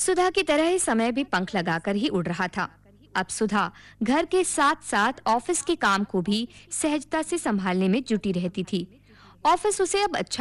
सुधा की तरह ही समय भी पंख लगाकर ही उड़ रहा था। अब सुधा घर के साथ-साथ ऑफिस के काम को भी सहजता से संभालने में जुटी रहती थी। ऑफिस उसे अब अच्छा